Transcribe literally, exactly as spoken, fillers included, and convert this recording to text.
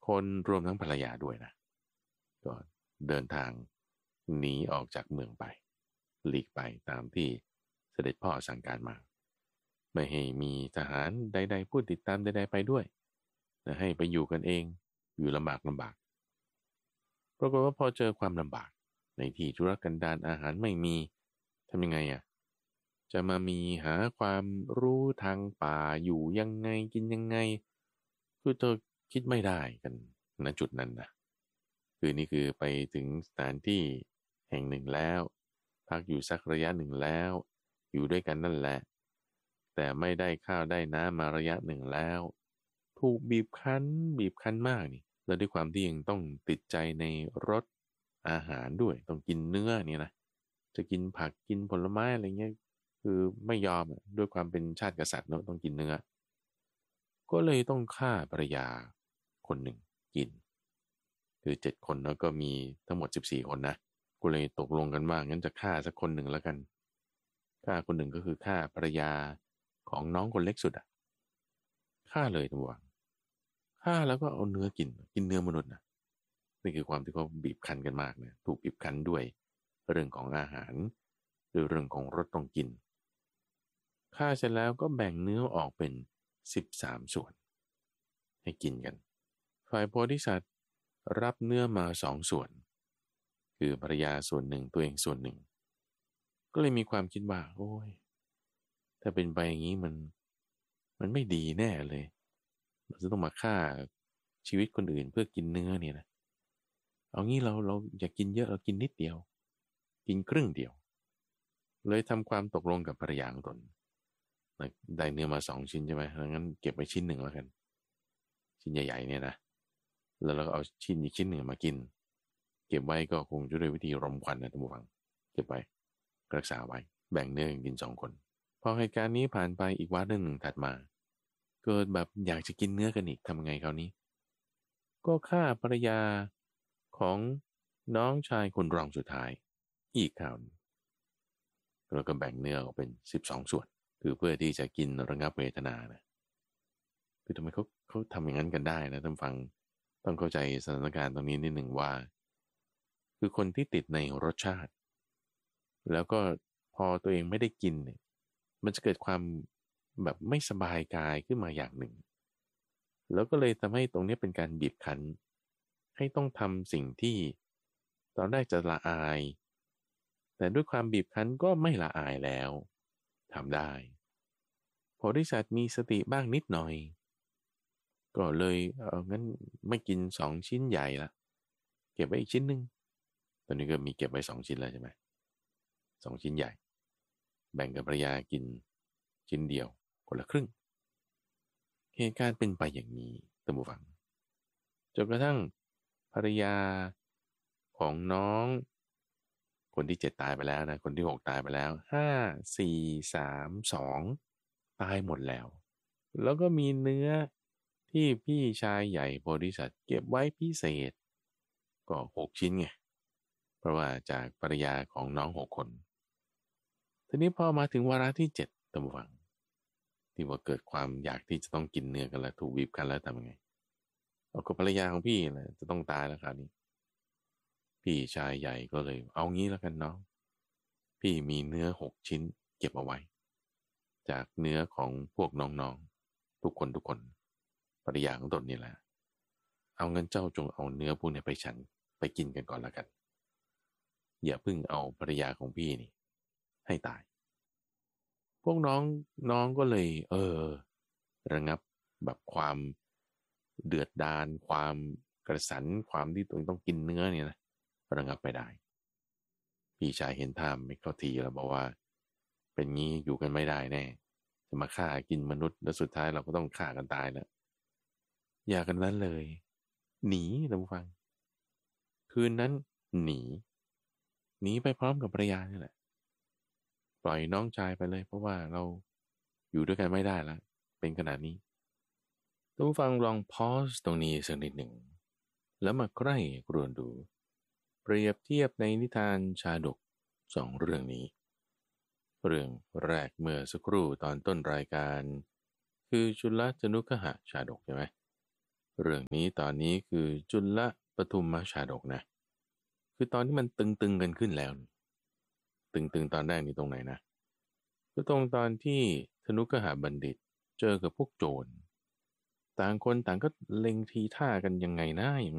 คนรวมทั้งภรรยาด้วยนะก็เดินทางหนีออกจากเมืองไปหลีกไปตามที่เสด็จพ่อสั่งการมาไม่ให้มีทหารใดๆพูดติดตามใดๆไปด้วยนะให้ไปอยู่กันเองอยู่ลำบากลำบากปรากฏว่าพอเจอความลำบากในที่ธุรกันดารอาหารไม่มีทำยังไงอ่ะจะมามีหาความรู้ทางป่าอยู่ยังไงกินยังไงคือเธอคิดไม่ได้กันณจุดนั้นนะคือนี่คือไปถึงสถานที่แห่งหนึ่งแล้วพักอยู่สักระยะหนึ่งแล้วอยู่ด้วยกันนั่นแหละแต่ไม่ได้ข้าวได้น้ำมาระยะหนึ่งแล้วถูกบีบคั้นบีบคั้นมากนี่แล้วด้วยความที่ยังต้องติดใจในรสอาหารด้วยต้องกินเนื้อเนี่ยนะจะกินผักกินผลไม้อะไรเงี้ยคือไม่ยอมด้วยความเป็นชาติกษัตริย์เนาะต้องกินเนื้อก็เลยต้องฆ่าภรรยาคนหนึ่งกินคือเจ็ดคนแล้วก็มีทั้งหมดสิบสี่คนนะก็เลยตกลงกันว่างั้นจะฆ่าสักคนหนึ่งแล้วกันฆ่าคนหนึ่งก็คือฆ่าภรรยาของน้องคนเล็กสุดอ่ะฆ่าเลยทั้งวันฆ่าแล้วก็เอาเนื้อกินกินเนื้อมนุษย์นะนี่คือความที่เขาบีบคั้นกันมากนะถูกบีบคั้นด้วยเรื่องของอาหารหรือเรื่องของรสต้องกินฆ่าเสร็จแล้วก็แบ่งเนื้อออกเป็นสิบสามส่วนให้กินกันฝ่ายโพธิสัตว์รับเนื้อมาสองส่วนคือภรรยาส่วนหนึ่งตัวเองส่วนหนึ่งก็เลยมีความคิดว่าโอ้ยถ้าเป็นไปอย่างนี้มันมันไม่ดีแน่เลยเราจะต้องมาฆ่าชีวิตคนอื่นเพื่อกินเนื้อเนี่ยนะเอางี้เราเราอยากกินเยอะเรากินนิดเดียวกินครึ่งเดียวเลยทำความตกลงกับภรรยาของตนได้เนื้อมาสองชิ้นใช่ไหมงั้นเก็บไว้ชิ้นหนึ่งแล้วกันชิ้นใหญ่ๆเนี่ยนะแล้วเราก็เอาชิ้นอีกชิ้นหนึ่งมากินเก็บไว้ก็คงจะด้วยวิธีรมควันนะท่านผู้ฟังเก็บไว้รักษาไว้แบ่งเนื้อกินสองคนพอเหตุการณ์นี้ผ่านไปอีกวันหนึ่งถัดมาเกิดแบบอยากจะกินเนื้อกันอีกทำไงคราวนี้ก็ฆ่าภรรยาของน้องชายคนรองสุดท้ายอีกคราวแล้วก็แบ่งเนื้อออกเป็นสิบสองส่วนคือเพื่อที่จะกินระงับเวทนานะคือทำไมเขาเขาทำอย่างนั้นกันได้นะท่านฟังต้องเข้าใจสถานการณ์ตรงนี้นิดหนึ่งว่าคือคนที่ติดในรสชาติแล้วก็พอตัวเองไม่ได้กินเนี่ยมันจะเกิดความแบบไม่สบายกายขึ้นมาอย่างหนึ่งแล้วก็เลยทำให้ตรงนี้เป็นการบีบคั้นให้ต้องทำสิ่งที่ตอนแรกจะละอายแต่ด้วยความบีบคั้นก็ไม่ละอายแล้วทำได้โพธิสัตว์มีสติบ้างนิดหน่อยก็เลยเอองั้นไม่กินสองชิ้นใหญ่ละเก็บไว้อีกชิ้นหนึ่งตอนนี้ก็มีเก็บไว้สองชิ้นแล้วใช่ไหมสองชิ้นใหญ่แบ่งกับภรรยากินชิ้นเดียวคนละครึ่งเหตุการณ์เป็นไปอย่างนี้ท่านผู้ฟังจนกระทั่งภรรยาของน้องคนที่เจ็ดตายไปแล้วนะคนที่หกตายไปแล้วห้าสี่สามสองตายหมดแล้วแล้วก็มีเนื้อที่พี่ชายใหญ่โพธิสัตว์เก็บไว้พิเศษก็หกชิ้นไงเพราะว่าจากภรรยาของน้องหกคนทีนี้พอมาถึงวาระที่เจ็ดท่านผู้ฟังที่ว่าเกิดความอยากที่จะต้องกินเนื้อกันแล้วถูกบีบกันแล้วทำยังไงเอากับภรรยาของพี่แหละจะต้องตายแล้วคราวนี้พี่ชายใหญ่ก็เลยเอางี้แล้วกันน้องพี่มีเนื้อหกชิ้นเก็บเอาไว้จากเนื้อของพวกน้องๆทุกคนทุกคนภรรยาของตนนี่แหละเอาเงินเจ้าจงเอาเนื้อพวกนี้ไปฉันไปกินกันก่อนแล้วกันอย่าเพิ่งเอาภรรยาของพี่นี่ให้ตายพวกน้องน้องก็เลยเออระงับแบบความเดือดดาลความกระสันความที่ตัวเองต้องกินเนื้อเนี่ยนะระงับไปได้พี่ชายเห็นท่าไม่เข้าทีแล้วบอกว่าเป็นงี้อยู่กันไม่ได้แน่จะมาฆ่ากินมนุษย์แล้วสุดท้ายเราก็ต้องฆ่ากันตายแล้วอย่ากันนั้นเลยหนีท่านผู้ฟังคืนนั้นหนีหนีไปพร้อมกับภรรยานี่แหละปล่อยน้องชายไปเลยเพราะว่าเราอยู่ด้วยกันไม่ได้แล้วเป็นขนาดนี้ท่านผู้ฟังลองพอสตรงนี้สักนิดหนึ่งแล้วมาใกล้ครวนดูเปรียบเทียบในนิทานชาดกสองเรื่องนี้เรื่องแรกเมื่อสักครู่ตอนต้นรายการคือจุลจนุคหชาดกใช่ไหมเรื่องนี้ตอนนี้คือจุลปทุมมชาดกนะคือตอนที่มันตึงๆกันขึ้นแล้วตึงๆตอนแรกนี่ตรงไหนนะก็ตรงตอนที่ธนุกหาบัณฑิตเจอกับพวกโจรต่างคนต่างก็เล็งทีท่ากันยังไงนะยังไง